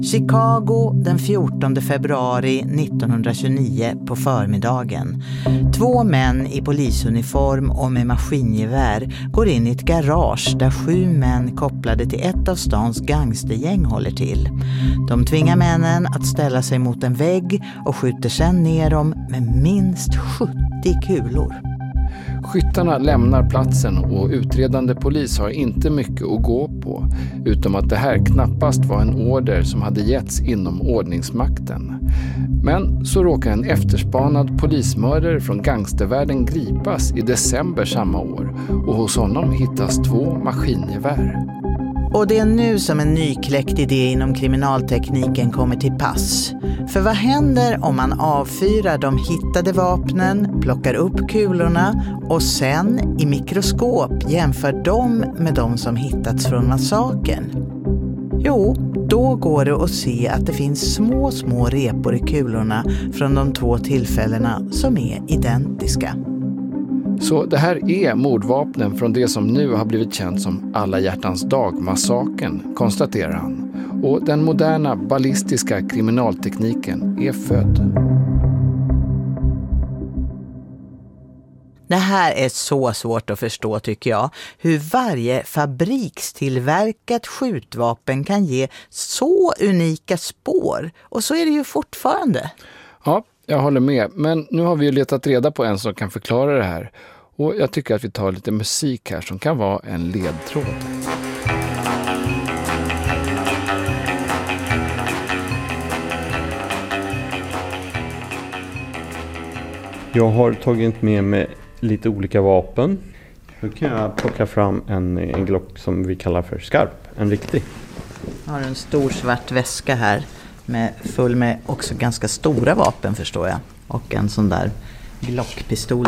Chicago den 14 februari 1929 på förmiddagen. 2 män i polisuniform och med maskingevär går in i ett garage där 7 män kopplade till ett av stans gangstergäng håller till. De tvingar männen att ställa sig mot en vägg och skjuter sedan ner dem med minst 70 kulor. Skyttarna lämnar platsen och utredande polis har inte mycket att gå på, utom att det här knappast var en order som hade getts inom ordningsmakten. Men så råkar en efterspanad polismördare från gangstervärlden gripas i december samma år och hos honom hittas 2 maskingevär. Och det är nu som en nykläckt idé inom kriminaltekniken kommer till pass. För vad händer om man avfyrar de hittade vapnen, plockar upp kulorna och sen i mikroskop jämför dem med de som hittats från massakern? Jo, då går det att se att det finns små repor i kulorna från de 2 tillfällena som är identiska. Så det här är mordvapnen från det som nu har blivit känt som Alla hjärtans dag-massakern, konstaterar han. Och den moderna ballistiska kriminaltekniken är född. Det här är så svårt att förstå tycker jag. Hur varje fabrikstillverkat skjutvapen kan ge så unika spår. Och så är det ju fortfarande. Ja, jag håller med. Men nu har vi ju letat reda på en som kan förklara det här. Och jag tycker att vi tar lite musik här som kan vara en ledtråd. Jag har tagit med mig lite olika vapen. Nu kan jag plocka fram en Glock som vi kallar för skarp, en riktig. Jag har en stor svart väska här full med också ganska stora vapen förstår jag. Och en sån där Glockpistol.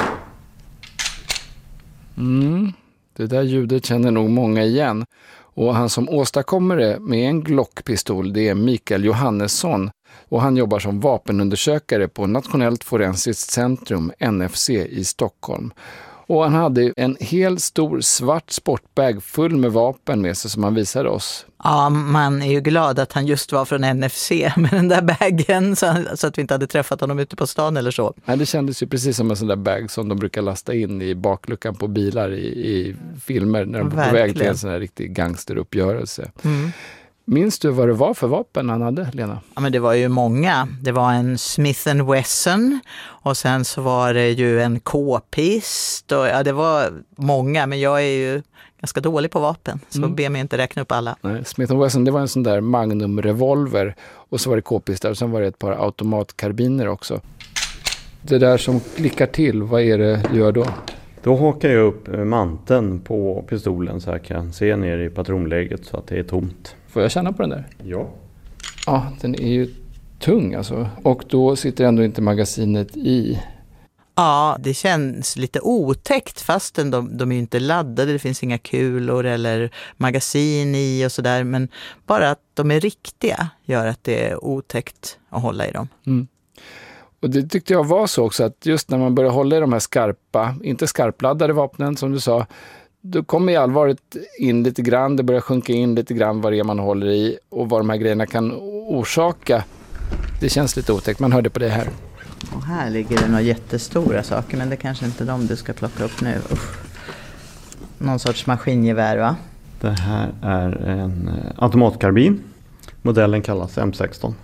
Det där ljudet känner nog många igen. Och han som åstadkommer det med en Glockpistol, det är Mikael Johannesson. Och han jobbar som vapenundersökare på Nationellt forensiskt centrum, NFC, i Stockholm. Och han hade en hel stor svart sportbag full med vapen med sig som han visade oss. Ja, man är ju glad att han just var från NFC med den där bagen så att vi inte hade träffat honom ute på stan eller så. Nej, det kändes ju precis som en sån där bag som de brukar lasta in i bakluckan på bilar i filmer när de är på väg till en sån här riktig gangsteruppgörelse. Minns du vad det var för vapen han hade, Lena? Ja, men det var ju många. Det var en Smith & Wesson och sen så var det ju en K-pist och ja, det var många, men jag är ju ganska dålig på vapen så be mig inte räkna upp alla. Nej, Smith & Wesson, det var en sån där Magnum-revolver och så var det K-pistar och sen var det ett par automatkarbiner också. Det där som klickar till, vad är det du gör då? Då hakar jag upp manteln på pistolen så jag kan se ner i patronläget så att det är tomt. Får jag känna på den där? Ja. Ja, den är ju tung alltså. Och då sitter ändå inte magasinet i. Ja, det känns lite otäckt fastän de är ju inte laddade. Det finns inga kulor eller magasin i och sådär. Men bara att de är riktiga gör att det är otäckt att hålla i dem. Och det tyckte jag var så också att just när man börjar hålla i de här skarpa, inte skarpladdade vapnen som du sa, då kommer i allvaret in lite grann, det börjar sjunka in lite grann vad det är man håller i och vad de här grejerna kan orsaka. Det känns lite otäckt, man hör det på det här. Och här ligger det några jättestora saker, men det kanske inte är de du ska plocka upp nu. Någon sorts maskingevär, va? Det här är en automatkarbin. Modellen kallas M16.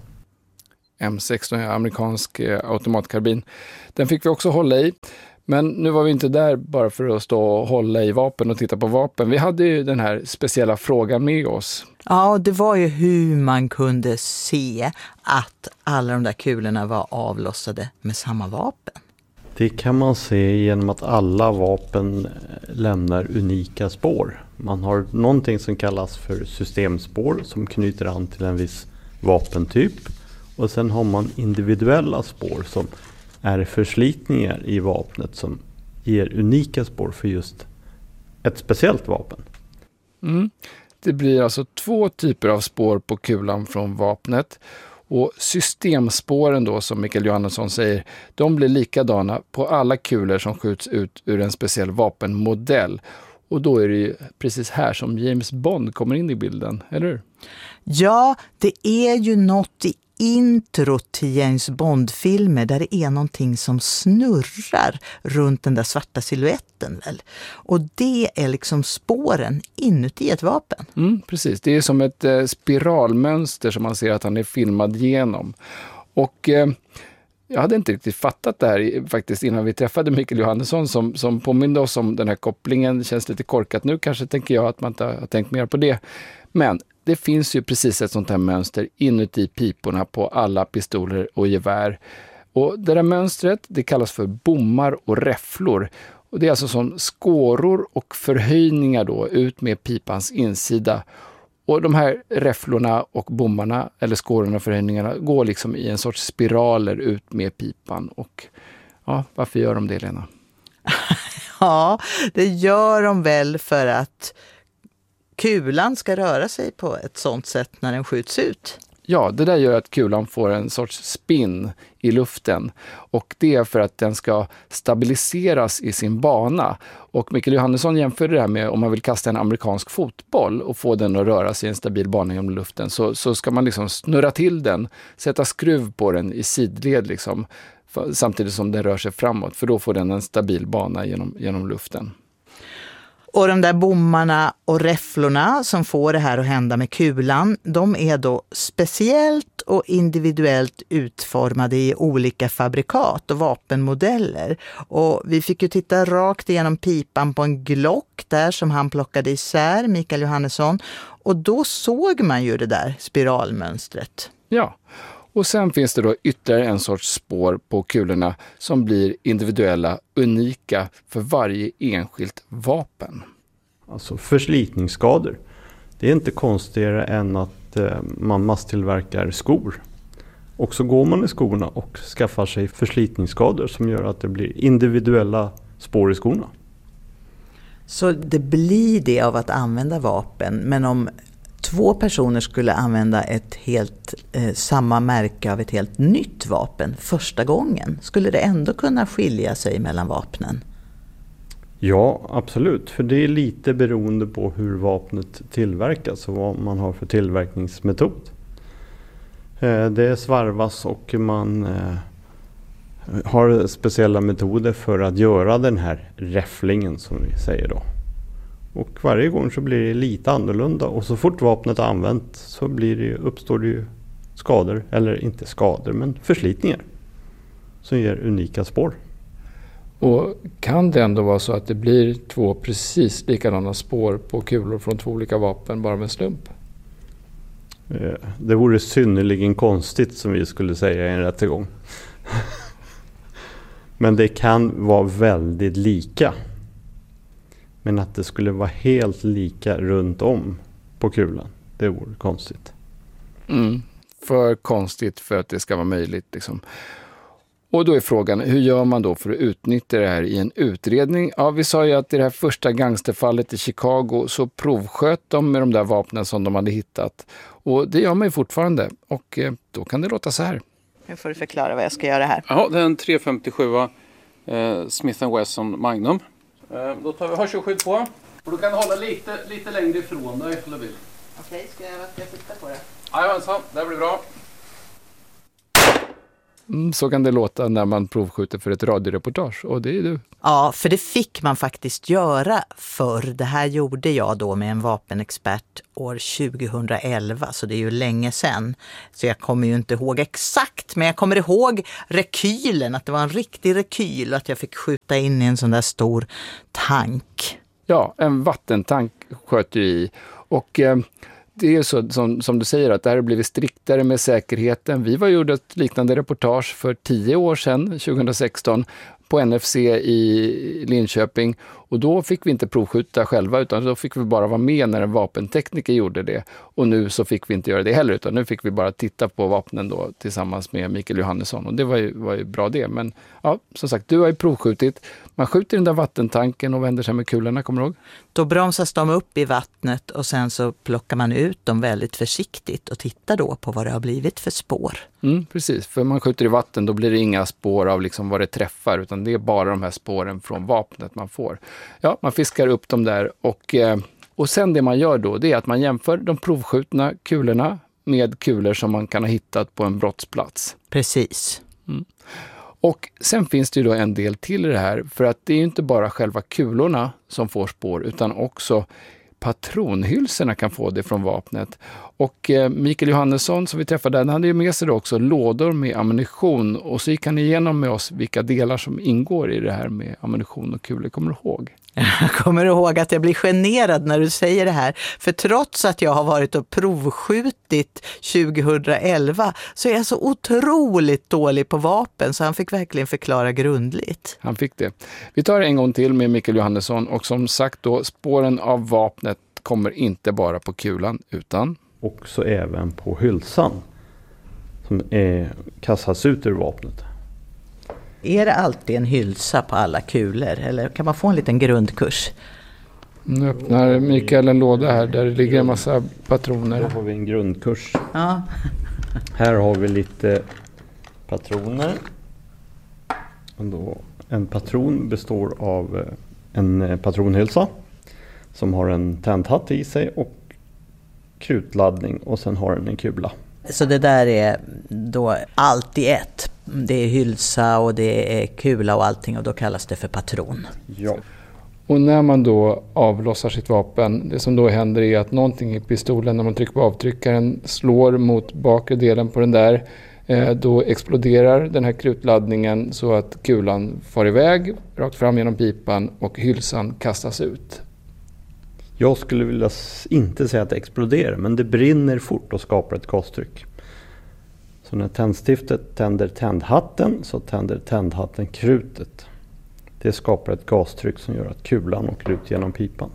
M16 är amerikansk automatkarbin. Den fick vi också hålla i. Men nu var vi inte där bara för att stå och hålla i vapen och titta på vapen. Vi hade ju den här speciella frågan med oss. Ja, det var ju hur man kunde se att alla de där kulorna var avlossade med samma vapen. Det kan man se genom att alla vapen lämnar unika spår. Man har någonting som kallas för systemspår som knyter an till en viss vapentyp. Och sen har man individuella spår som är förslitningar i vapnet som ger unika spår för just ett speciellt vapen. Det blir alltså 2 typer av spår på kulan från vapnet. Och systemspåren då, som Mikael Johannesson säger, de blir likadana på alla kulor som skjuts ut ur en speciell vapenmodell. Och då är det ju precis här som James Bond kommer in i bilden, eller hur? Ja, det är ju något i introt till James Bond-filmer där det är någonting som snurrar runt den där svarta siluetten väl. Och det är liksom spåren inuti ett vapen. Precis, det är som ett spiralmönster som man ser att han är filmad genom. Och jag hade inte riktigt fattat det här faktiskt innan vi träffade Mikael Johannesson som påminde oss om den här kopplingen. Det känns lite korkat nu, kanske tänker jag att man inte har tänkt mer på det. Men det finns ju precis ett sånt här mönster inuti piporna på alla pistoler och gevär. Och det där mönstret, det kallas för bommar och räfflor. Och det är alltså som skåror och förhöjningar då ut med pipans insida. Och de här räfflorna och bommarna, eller skårorna och förhöjningarna, går liksom i en sorts spiraler ut med pipan. Och ja, varför gör de det, Lena? Ja, det gör de väl för att kulan ska röra sig på ett sånt sätt när den skjuts ut. Ja, det där gör att kulan får en sorts spin i luften. Och det är för att den ska stabiliseras i sin bana. Och Mikael Johannesson jämförde det här med om man vill kasta en amerikansk fotboll och få den att röra sig i en stabil bana genom luften. Så ska man liksom snurra till den, sätta skruv på den i sidled liksom, samtidigt som den rör sig framåt. För då får den en stabil bana genom luften. Och de där bommarna och räfflorna som får det här att hända med kulan, de är då speciellt och individuellt utformade i olika fabrikat och vapenmodeller. Och vi fick ju titta rakt igenom pipan på en Glock där som han plockade isär, Mikael Johannesson. Och då såg man ju det där spiralmönstret. Ja, och sen finns det då ytterligare en sorts spår på kulorna som blir individuella, unika för varje enskilt vapen. Alltså förslitningsskador. Det är inte konstigare än att man masstillverkar skor. Och så går man i skorna och skaffar sig förslitningsskador som gör att det blir individuella spår i skorna. Så det blir det av att använda vapen, men om 2 personer skulle använda ett helt samma märke av ett helt nytt vapen första gången, skulle det ändå kunna skilja sig mellan vapnen? Ja, absolut. För det är lite beroende på hur vapnet tillverkas och vad man har för tillverkningsmetod. Det svarvas och man har speciella metoder för att göra den här räfflingen som vi säger då. Och varje gång så blir det lite annorlunda och så fort vapnet är använt så uppstår det ju skador, eller inte skador men förslitningar som ger unika spår. Och kan det ändå vara så att det blir 2 precis likadana spår på kulor från 2 olika vapen bara med slump? Det vore synnerligen konstigt som vi skulle säga i en rättegång. Men det kan vara väldigt lika. Men att det skulle vara helt lika runt om på kulan, det vore konstigt. För konstigt för att det ska vara möjligt liksom. Och då är frågan, hur gör man då för att utnyttja det här i en utredning? Ja, vi sa ju att i det här första gangsterfallet i Chicago så provsköt de med de där vapnen som de hade hittat. Och det gör man ju fortfarande. Och då kan det låta så här. Nu får du förklara vad jag ska göra här. Ja, det är en 357 Smith & Wesson Magnum. Då tar vi hörselskydd på. Och du kan hålla lite längre ifrån dig om du vill. Okej, ska jag sitta på det? Jajamensan, det blir bra. Så kan det låta när man provskjuter för ett radioreportage, och det är du. Ja, för det fick man faktiskt göra förr. Det här gjorde jag då med en vapenexpert år 2011, så det är ju länge sedan. Så jag kommer ju inte ihåg exakt, men jag kommer ihåg rekylen, att det var en riktig rekyl och att jag fick skjuta in i en sån där stor tank. Ja, en vattentank sköt ju i, och det är så som du säger att det här har blivit striktare med säkerheten. Vi gjorde ett liknande reportage för 10 år sedan, 2016, på NFC i Linköping. Och då fick vi inte provskjuta själva, utan då fick vi bara vara med när en vapentekniker gjorde det. Och nu så fick vi inte göra det heller, utan nu fick vi bara titta på vapnen då tillsammans med Mikael Johannesson. Och det var ju bra det. Men ja, som sagt, du har ju provskjutit. Man skjuter den där vattentanken och vänder sig med kulorna, kommer du ihåg? Då bromsas de upp i vattnet och sen så plockar man ut dem väldigt försiktigt och tittar då på vad det har blivit för spår. Precis, för man skjuter i vatten, då blir det inga spår av liksom vad det träffar, utan det är bara de här spåren från vapnet man får. ja, man fiskar upp dem där och sen det man gör då, det är att man jämför de provskjutna kulorna med kulor som man kan ha hittat på en brottsplats. Precis. Och sen finns det ju då en del till i det här, för att det är ju inte bara själva kulorna som får spår utan också patronhylsorna kan få det från vapnet. Och Mikael Johannesson som vi träffade där, han hade ju med sig då också lådor med ammunition och så gick han igenom med oss vilka delar som ingår i det här med ammunition och kulor. Kommer du ihåg? Jag kommer ihåg att jag blir generad när du säger det här. För trots att jag har varit och provskjutit 2011 så är jag så otroligt dålig på vapen så han fick verkligen förklara grundligt. Han fick det. Vi tar en gång till med Mikael Johannesson och som sagt då, spåren av vapnet kommer inte bara på kulan utan också även på hylsan som kastas ut ur vapnet. Är det alltid en hylsa på alla kulor eller kan man få en liten grundkurs? Nu öppnar Mikael en låda här där det ligger en massa patroner. Här har vi en grundkurs. Ja. Här har vi lite patroner. Och då, en patron består av en patronhylsa som har en tändhatt i sig och krutladdning och sen har den en kula. Så det där är då allt i ett. Det är hylsa och det är kula och allting och då kallas det för patron. Ja. Och när man då avlossar sitt vapen, det som då händer är att någonting i pistolen när man trycker på avtryckaren slår mot bakre delen på den där. Då exploderar den här krutladdningen så att kulan far iväg rakt fram genom pipan och hylsan kastas ut. Jag skulle vilja inte säga att det exploderar, men det brinner fort och skapar ett gastryck. Så när tändstiftet tänder tändhatten så tänder tändhatten krutet. Det skapar ett gastryck som gör att kulan åker ut genom pipan.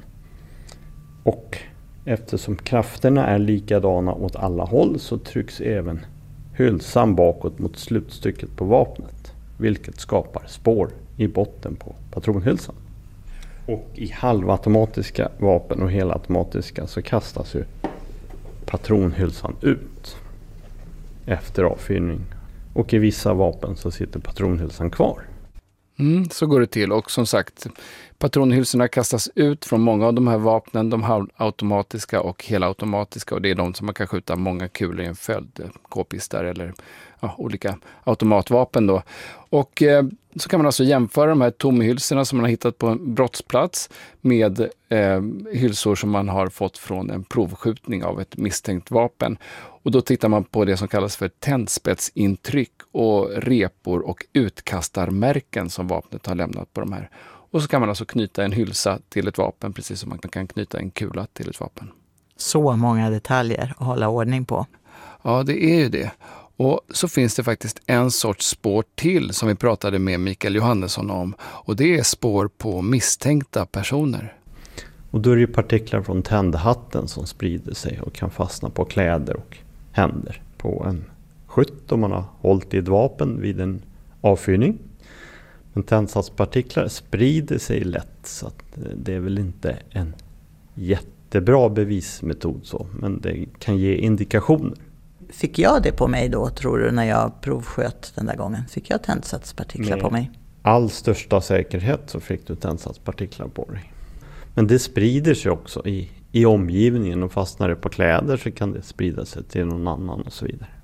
Och eftersom krafterna är likadana åt alla håll så trycks även hylsan bakåt mot slutstycket på vapnet. Vilket skapar spår i botten på patronhylsan. Och i halvautomatiska vapen och helautomatiska så kastas ju patronhylsan ut efter avfyrning. Och i vissa vapen så sitter patronhylsan kvar. Så går det till och som sagt, patronhylsorna kastas ut från många av de här vapnen, de halvautomatiska och helautomatiska och det är de som man kan skjuta många kulor i en följd, k-pistar eller olika automatvapen då. Och så kan man alltså jämföra de här tomhylsorna som man har hittat på en brottsplats med hylsor som man har fått från en provskjutning av ett misstänkt vapen. Och då tittar man på det som kallas för tändspetsintryck och repor och utkastarmärken som vapnet har lämnat på de här. Och så kan man alltså knyta en hylsa till ett vapen precis som man kan knyta en kula till ett vapen. Så många detaljer att hålla ordning på. Ja, det är ju det. Och så finns det faktiskt en sorts spår till som vi pratade med Mikael Johannesson om. Och det är spår på misstänkta personer. Och då är det partiklar från tändhatten som sprider sig och kan fastna på kläder och händer på en skytt om man har hållit i ett vapen vid en avfyrning. Men tändsatspartiklar sprider sig lätt så att det är väl inte en jättebra bevismetod så, men det kan ge indikationer. Fick jag det på mig då, tror du, när jag provsköt den där gången? Fick jag tändsatspartiklar på mig? All största säkerhet så fick du tändsatspartiklar på dig. Men det sprider sig också i omgivningen och fastnar det på kläder så kan det sprida sig till någon annan och så vidare.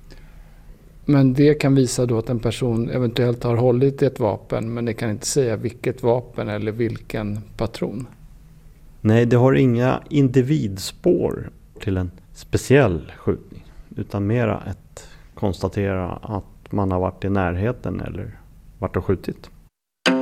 Men det kan visa då att en person eventuellt har hållit ett vapen men det kan inte säga vilket vapen eller vilken patron. Nej, det har inga individspår till en speciell skjutning utan mera ett konstatera att man har varit i närheten eller varit och skjutit.